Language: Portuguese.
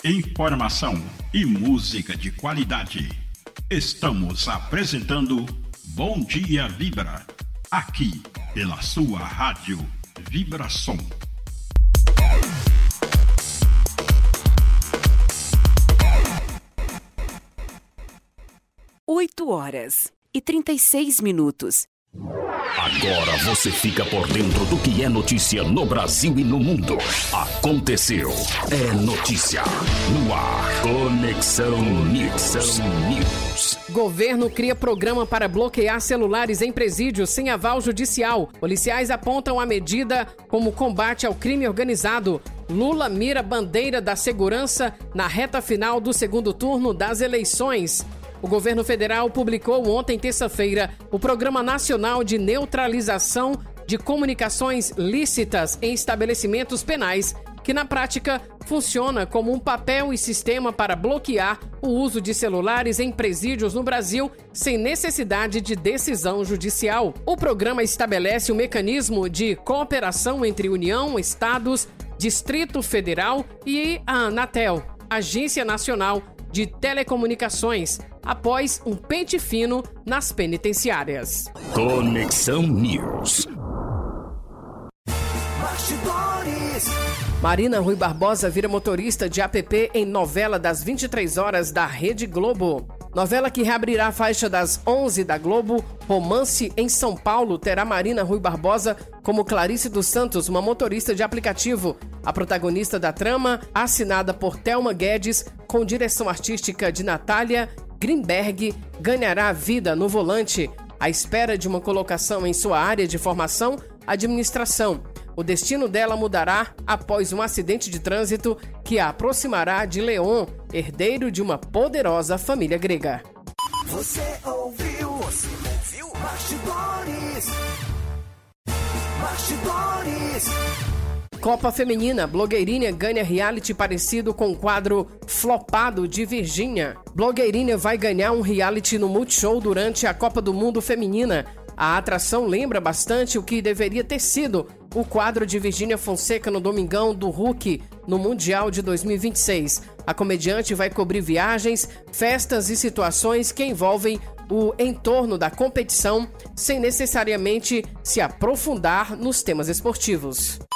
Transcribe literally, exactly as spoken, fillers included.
Informação e música de qualidade. Estamos apresentando Bom Dia Vibra, aqui pela sua rádio Vibração. oito horas e trinta e seis minutos. Agora você fica por dentro do que é notícia no Brasil e no mundo. Aconteceu. É notícia. No ar. Conexão News. News. Governo cria programa para bloquear celulares em presídios sem aval judicial. Policiais apontam a medida como combate ao crime organizado. Lula mira bandeira da segurança na reta final do segundo turno das eleições. O governo federal publicou ontem, terça-feira, o Programa Nacional de Neutralização de Comunicações Lícitas em Estabelecimentos Penais, que na prática funciona como um papel e sistema para bloquear o uso de celulares em presídios no Brasil sem necessidade de decisão judicial. O programa estabelece um mecanismo de cooperação entre União, Estados, Distrito Federal e a Anatel, Agência Nacional de Telecomunicações, após um pente fino nas penitenciárias. Conexão News. Marina Rui Barbosa vira motorista de app em novela das vinte e três horas da Rede Globo. Novela que reabrirá a faixa das onze da Globo, Romance em São Paulo, terá Marina Rui Barbosa como Clarice dos Santos, uma motorista de aplicativo. A protagonista da trama, assinada por Thelma Guedes, com direção artística de Natália Grimberg, ganhará vida no volante, à espera de uma colocação em sua área de formação, administração. O destino dela mudará após um acidente de trânsito que a aproximará de Leon, herdeiro de uma poderosa família grega. Você ouviu? Você ouviu? Bastidores. Bastidores. Copa Feminina, blogueirinha ganha reality parecido com o quadro Flopado de Virgínia. Blogueirinha vai ganhar um reality no Multishow durante a Copa do Mundo Feminina. A atração lembra bastante o que deveria ter sido o quadro de Virgínia Fonseca no Domingão do Hulk no Mundial de dois mil e vinte e seis. A comediante vai cobrir viagens, festas e situações que envolvem o entorno da competição, sem necessariamente se aprofundar nos temas esportivos.